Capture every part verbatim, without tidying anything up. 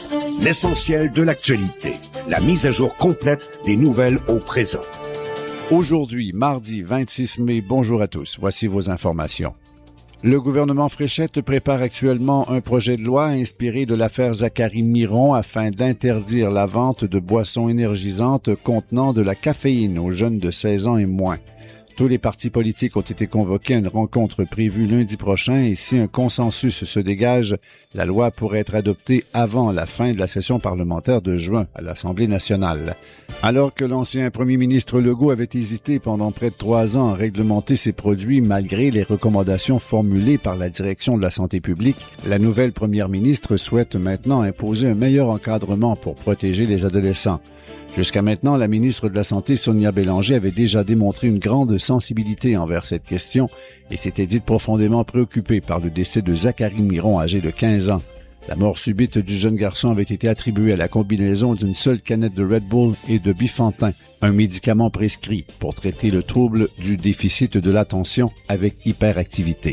L'essentiel de l'actualité. La mise à jour complète des nouvelles au présent. Aujourd'hui, mardi vingt-six mai, bonjour à tous. Voici vos informations. Le gouvernement Fréchette prépare actuellement un projet de loi inspiré de l'affaire Zacharie Miron afin d'interdire la vente de boissons énergisantes contenant de la caféine aux jeunes de seize ans et moins. Tous les partis politiques ont été convoqués à une rencontre prévue lundi prochain et si un consensus se dégage, la loi pourrait être adoptée avant la fin de la session parlementaire de juin à l'Assemblée nationale. Alors que l'ancien premier ministre Legault avait hésité pendant près de trois ans à réglementer ses produits malgré les recommandations formulées par la direction de la santé publique, la nouvelle première ministre souhaite maintenant imposer un meilleur encadrement pour protéger les adolescents. Jusqu'à maintenant, la ministre de la Santé, Sonia Bélanger, avait déjà démontré une grande sensibilité envers cette question et s'était dite profondément préoccupée par le décès de Zacharie Miron, âgé de quinze ans. La mort subite du jeune garçon avait été attribuée à la combinaison d'une seule canette de Red Bull et de Bifantin, un médicament prescrit pour traiter le trouble du déficit de l'attention avec hyperactivité.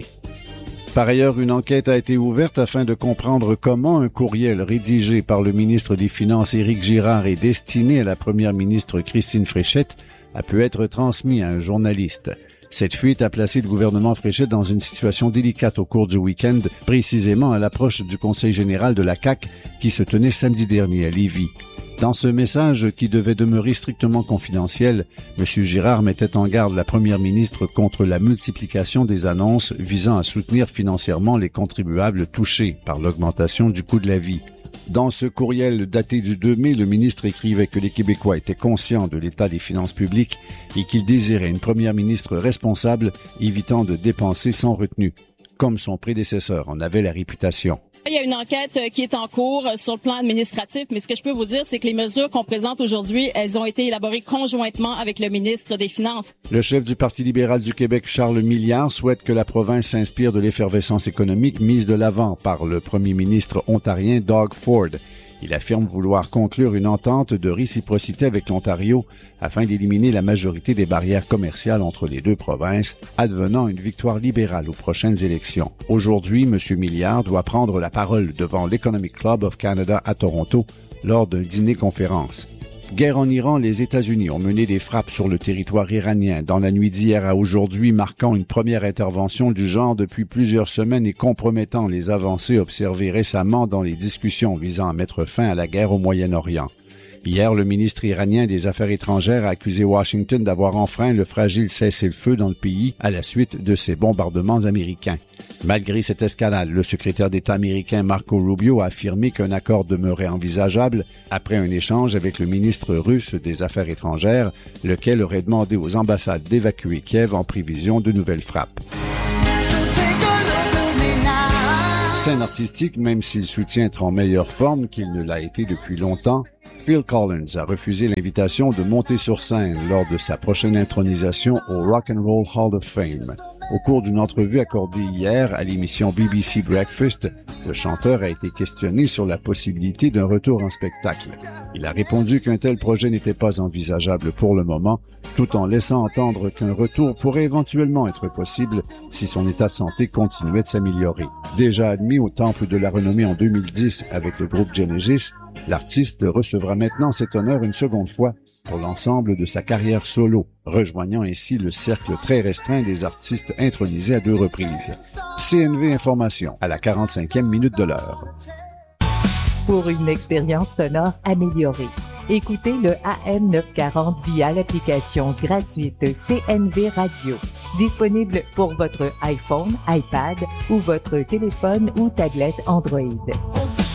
Par ailleurs, une enquête a été ouverte afin de comprendre comment un courriel rédigé par le ministre des Finances Éric Girard et destiné à la première ministre Christine Fréchette a pu être transmis à un journaliste. Cette fuite a placé le gouvernement Fréchette dans une situation délicate au cours du week-end, précisément à l'approche du Conseil général de la C A Q qui se tenait samedi dernier à Lévis. Dans ce message qui devait demeurer strictement confidentiel, M. Girard mettait en garde la première ministre contre la multiplication des annonces visant à soutenir financièrement les contribuables touchés par l'augmentation du coût de la vie. Dans ce courriel daté du deux mai, le ministre écrivait que les Québécois étaient conscients de l'état des finances publiques et qu'ils désiraient une première ministre responsable, évitant de dépenser sans retenue, comme son prédécesseur en avait la réputation. Il y a une enquête qui est en cours sur le plan administratif, mais ce que je peux vous dire, c'est que les mesures qu'on présente aujourd'hui, elles ont été élaborées conjointement avec le ministre des Finances. Le chef du Parti libéral du Québec, Charles Milliard, souhaite que la province s'inspire de l'effervescence économique mise de l'avant par le premier ministre ontarien Doug Ford. Il affirme vouloir conclure une entente de réciprocité avec l'Ontario afin d'éliminer la majorité des barrières commerciales entre les deux provinces, advenant une victoire libérale aux prochaines élections. Aujourd'hui, M. Milliard doit prendre la parole devant l'Economic Club of Canada à Toronto lors d'un dîner-conférence. Guerre en Iran, les États-Unis ont mené des frappes sur le territoire iranien dans la nuit d'hier à aujourd'hui, marquant une première intervention du genre depuis plusieurs semaines et compromettant les avancées observées récemment dans les discussions visant à mettre fin à la guerre au Moyen-Orient. Hier, le ministre iranien des Affaires étrangères a accusé Washington d'avoir enfreint le fragile cessez-le-feu dans le pays à la suite de ces bombardements américains. Malgré cette escalade, le secrétaire d'État américain Marco Rubio a affirmé qu'un accord demeurait envisageable après un échange avec le ministre russe des Affaires étrangères, lequel aurait demandé aux ambassades d'évacuer Kiev en prévision de nouvelles frappes. Scène artistique, même s'il soutient être en meilleure forme qu'il ne l'a été depuis longtemps, Phil Collins a refusé l'invitation de monter sur scène lors de sa prochaine intronisation au Rock and Roll Hall of Fame. Au cours d'une entrevue accordée hier à l'émission B B C Breakfast, le chanteur a été questionné sur la possibilité d'un retour en spectacle. Il a répondu qu'un tel projet n'était pas envisageable pour le moment, tout en laissant entendre qu'un retour pourrait éventuellement être possible si son état de santé continuait de s'améliorer. Déjà admis au Temple de la Renommée en deux mille dix avec le groupe Genesis, l'artiste recevra maintenant cet honneur une seconde fois pour l'ensemble de sa carrière solo, rejoignant ainsi le cercle très restreint des artistes intronisés à deux reprises. C N V Information à la quarante-cinquième minute de l'heure. Pour une expérience sonore améliorée, écoutez le A M neuf cent quarante via l'application gratuite C N V Radio, disponible pour votre iPhone, iPad ou votre téléphone ou tablette Android.